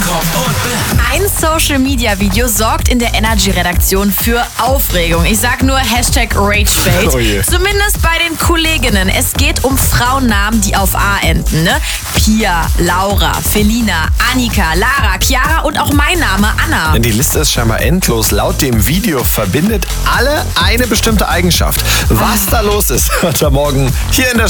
Jakob und Ben. Ein Social-Media-Video sorgt in der Energy-Redaktion für Aufregung. Ich sag nur #RageBait. Oh je. Zumindest bei den Kolleginnen. Es geht um Frauennamen, die auf A enden. Ne? Pia, Laura, Felina, Annika, Lara, Chiara und auch mein Name, Anna. Die Liste ist scheinbar endlos. Laut dem Video verbindet alle eine bestimmte Eigenschaft. Was da los ist, hört ihr morgen hier in der